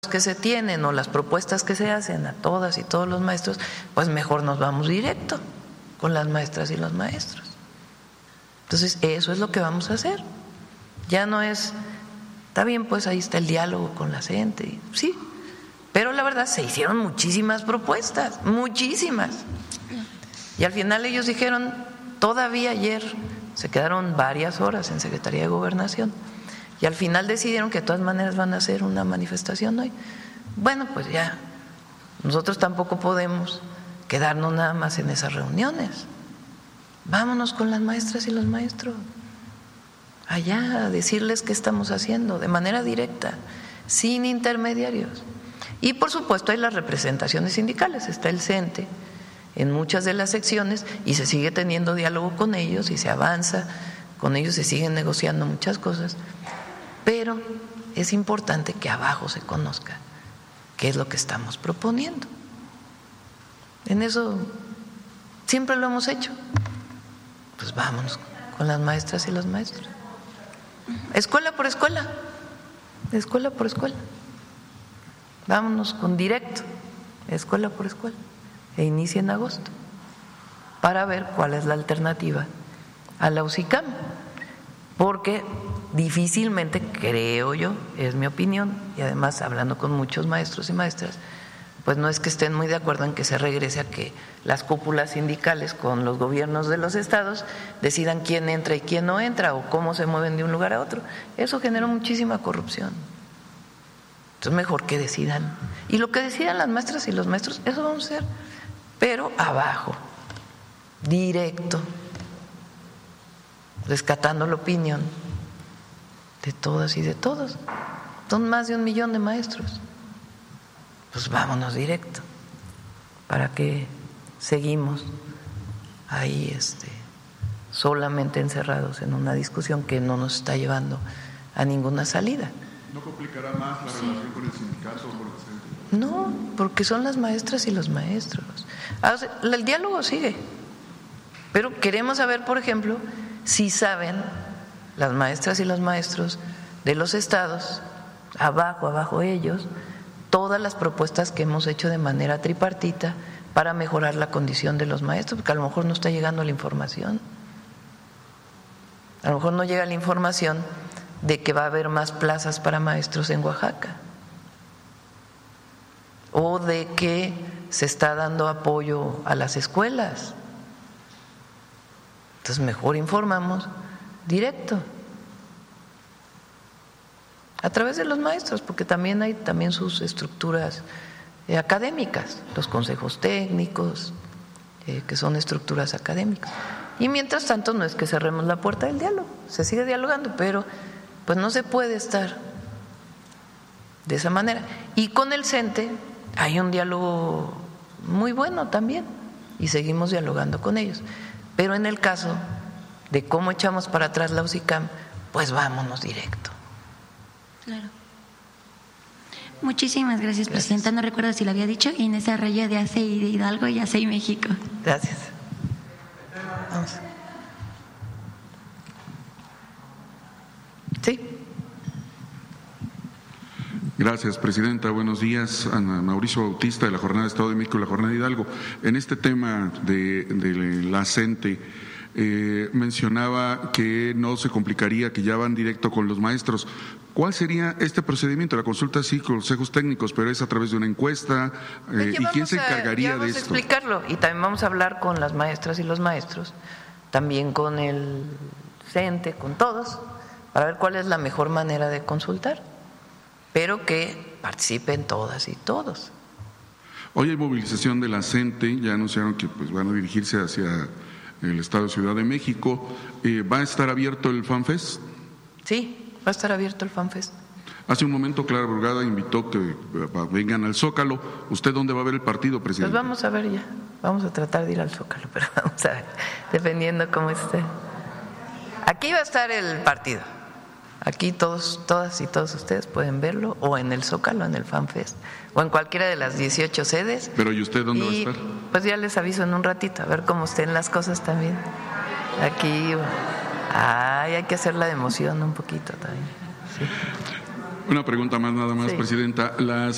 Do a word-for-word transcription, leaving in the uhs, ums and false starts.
que se tienen o las propuestas que se hacen a todas y todos los maestros, pues mejor nos vamos directo con las maestras y los maestros. Entonces, eso es lo que vamos a hacer. Ya no es, está bien, pues ahí está el diálogo con la gente, sí, pero la verdad se hicieron muchísimas propuestas, muchísimas. Y al final ellos dijeron, todavía ayer se quedaron varias horas en Secretaría de Gobernación, y al final decidieron que de todas maneras van a hacer una manifestación hoy. Bueno, pues ya, nosotros tampoco podemos quedarnos nada más en esas reuniones. Vámonos con las maestras y los maestros allá a decirles qué estamos haciendo de manera directa, sin intermediarios. Y por supuesto hay las representaciones sindicales, está el CENTE en muchas de las secciones y se sigue teniendo diálogo con ellos y se avanza con ellos, se siguen negociando muchas cosas. Pero es importante que abajo se conozca qué es lo que estamos proponiendo. En eso siempre lo hemos hecho. Pues vámonos con las maestras y los maestros. Escuela por escuela, escuela por escuela. Vámonos con directo, escuela por escuela, e inicia en agosto, para ver cuál es la alternativa a la U C I C A M. Porque difícilmente, creo yo, es mi opinión, y además hablando con muchos maestros y maestras, pues no es que estén muy de acuerdo en que se regrese a que las cúpulas sindicales con los gobiernos de los estados decidan quién entra y quién no entra o cómo se mueven de un lugar a otro. Eso generó muchísima corrupción. Entonces mejor que decidan. Y lo que decidan las maestras y los maestros, eso vamos a hacer, pero abajo, directo, rescatando la opinión de todas y de todos. Son más de un millón de maestros. Pues vámonos directo. ¿Para qué seguimos ahí este, solamente encerrados en una discusión que no nos está llevando a ninguna salida? ¿No complicará más la relación con el sindicato o con el centro? No, porque son las maestras y los maestros. El diálogo sigue, pero queremos saber, por ejemplo, si saben las maestras y los maestros de los estados, abajo, abajo ellos, todas las propuestas que hemos hecho de manera tripartita para mejorar la condición de los maestros, porque a lo mejor no está llegando la información. A lo mejor no llega la información de que va a haber más plazas para maestros en Oaxaca, o de que se está dando apoyo a las escuelas. Entonces mejor informamos directo a través de los maestros, porque también hay también sus estructuras eh, académicas, los consejos técnicos, eh, que son estructuras académicas. Y mientras tanto no es que cerremos la puerta del diálogo, se sigue dialogando, pero pues no se puede estar de esa manera. Y con el CENTE hay un diálogo muy bueno también y seguimos dialogando con ellos. Pero en el caso de cómo echamos para atrás la U C I C A M, pues vámonos directo. Claro. Muchísimas gracias, gracias, presidenta. No recuerdo si lo había dicho, Inés Arroyo de A C I de Hidalgo y A C I México. Gracias. Vamos. Sí. Gracias, presidenta. Buenos días. Ana Mauricio Bautista, de la Jornada de Estado de México y la Jornada de Hidalgo. En este tema de, de la CENTE, eh, mencionaba que no se complicaría, que ya van directo con los maestros. ¿Cuál sería este procedimiento? La consulta sí, consejos técnicos, pero es a través de una encuesta. Eh, ¿Y quién se encargaría a, de esto? Vamos a explicarlo, y también vamos a hablar con las maestras y los maestros, también con el CENTE, con todos, para ver cuál es la mejor manera de consultar, pero que participen todas y todos. Hoy hay movilización de la CENTE, ya anunciaron que pues van a dirigirse hacia el Estado de Ciudad de México. Eh, ¿Va a estar abierto el FanFest? Sí. Va a estar abierto el FanFest. Hace un momento Clara Brugada invitó que vengan al Zócalo. ¿Usted dónde va a ver el partido, presidente? Pues vamos a ver ya. Vamos a tratar de ir al Zócalo, pero vamos a ver, dependiendo cómo esté. Aquí va a estar el partido. Aquí todos, todas y todos ustedes pueden verlo, o en el Zócalo, en el FanFest, o en cualquiera de las dieciocho sedes. ¿Pero y usted dónde y, va a estar? Pues ya les aviso en un ratito, a ver cómo estén las cosas también. Aquí... Ay, hay que hacer la de emoción un poquito también. Sí. Una pregunta más, nada más, sí. Presidenta. Las